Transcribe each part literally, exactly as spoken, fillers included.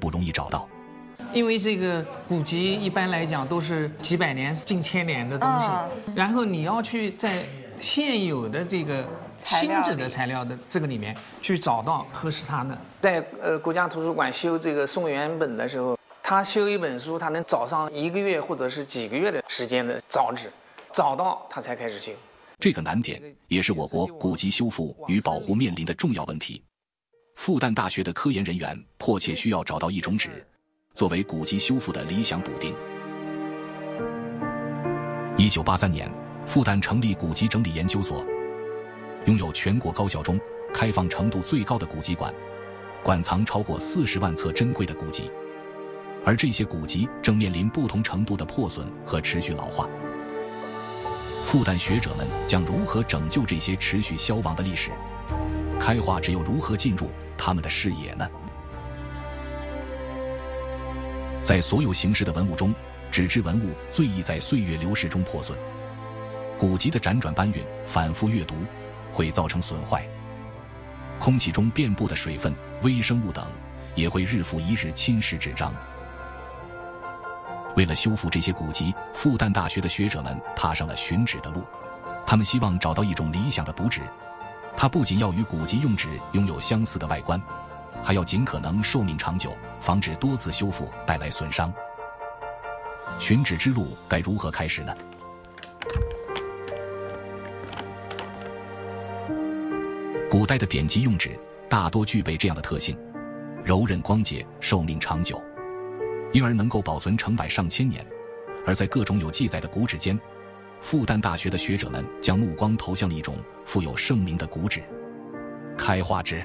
不容易找到。 因为这个古籍一般来讲都是几百年、近千年的东西，嗯、然后你要去在现有的这个新制的材料的这个里面去找到合适它的。在呃国家图书馆修这个宋元本的时候，他修一本书，他能找上一个月或者是几个月的时间的找纸，找到他才开始修。 这个难点也是我国古籍修复与保护面临的重要问题。复旦大学的科研人员迫切需要找到一种纸，作为古籍修复的理想补丁。一九八三年，复旦成立古籍整理研究所，拥有全国高校中开放程度最高的古籍馆，馆藏超过四十万册珍贵的古籍，而这些古籍正面临不同程度的破损和持续老化。复旦学者们将如何拯救这些持续消亡的历史？开化只有如何进入他们的视野呢？在所有形式的文物中，纸质文物最易在岁月流逝中破损。古籍的辗转搬运、反复阅读会造成损坏，空气中遍布的水分、微生物等也会日复一日侵蚀纸张。为了修复这些古籍，复旦大学的学者们踏上了寻纸的路。他们希望找到一种理想的补纸，它不仅要与古籍用纸拥有相似的外观，还要尽可能寿命长久，防止多次修复带来损伤。寻纸之路该如何开始呢？古代的典籍用纸大多具备这样的特性：柔韧光洁，寿命长久，因而能够保存成百上千年。而在各种有记载的古纸间，复旦大学的学者们将目光投向了一种富有盛名的古纸——开化纸。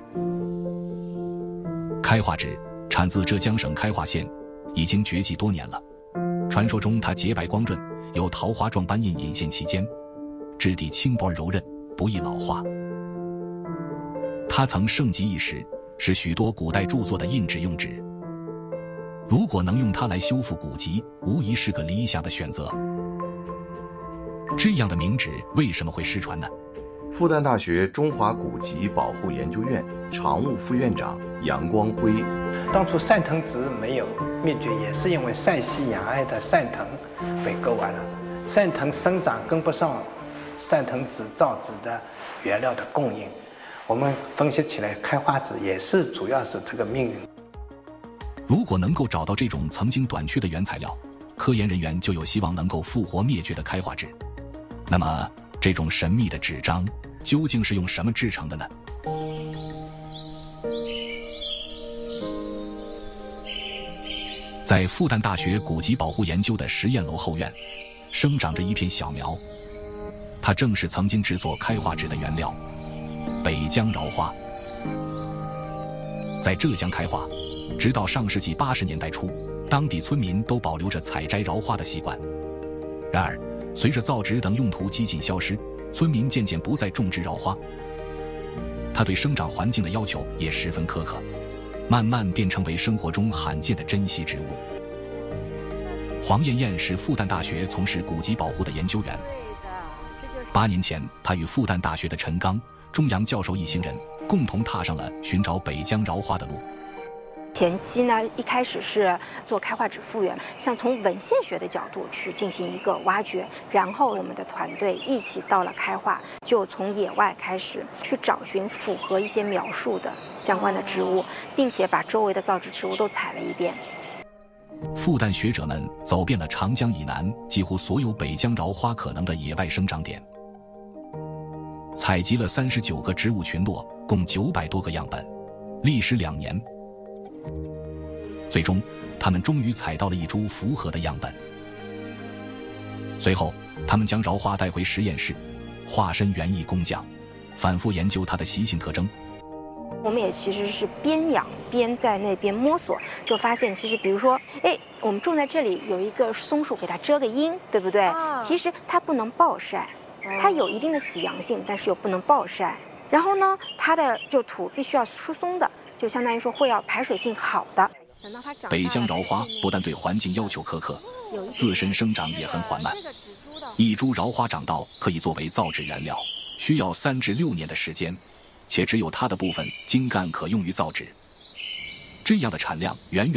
开化纸产自浙江省开化县，已经绝迹多年了。传说中它洁白光润，有桃花状斑印隐现其间，质地轻薄而柔韧，不易老化。它曾盛极一时，是许多古代著作的印纸用纸。如果能用它来修复古籍，无疑是个理想的选择。这样的名纸为什么会失传呢？ 复旦大学中华古籍保护研究院常务副院长杨光辉： 当初汕藤植没有灭绝，也是因为陕西雅安的汕藤被割完了，汕藤生长跟不上汕藤植造纸的原料的供应。我们分析起来，开化纸也是主要是这个命运。 如果能够找到这种曾经短缺的原材料，科研人员就有希望能够复活灭绝的开化纸。那么，这种神秘的纸张究竟是用什么制成的呢？在复旦大学古籍保护研究的实验楼后院，生长着一片小苗，它正是曾经制作开化纸的原料——北疆芍花。在浙江开化，直到上世纪八十年代初，当地村民都保留着采摘芍花的习惯。然而，随着造纸等用途几近消失，村民渐渐不再种植芍花。它对生长环境的要求也十分苛刻，慢慢便成为生活中罕见的珍稀植物。黄艳艳是复旦大学从事古籍保护的研究员。八年前，她与复旦大学的陈刚、钟阳教授一行人共同踏上了寻找北疆芍花的路。 前期呢，一开始是做开化纸复原，像从文献学的角度去进行一个挖掘，然后我们的团队一起到了开化，就从野外开始去找寻符合一些描述的相关的植物，并且把周围的造纸植物都采了一遍。 复旦学者们走遍了长江以南几乎所有北疆芍花可能的野外生长点，采集了三十九个植物群落，共九百多个样本，历时两年。最终，他们终于采到了一株符合的样本。随后，他们将芍花带回实验室，化身园艺工匠，反复研究它的习性特征。 我们也其实是边养边在那边摸索，就发现其实比如说，哎，我们种在这里有一个松树，给它遮个阴，对不对？啊、其实它不能暴晒，它有一定的喜阳性，但是又不能暴晒。然后呢，它的就土必须要疏松的，就相当于说会要排水性好的。 北疆芍花不但对环境要求苛刻，自身生长也很缓慢。一株芍花长到可以作为造纸原料，需要三至六年的时间，且只有它的部分茎干可用于造纸。这样的产量远远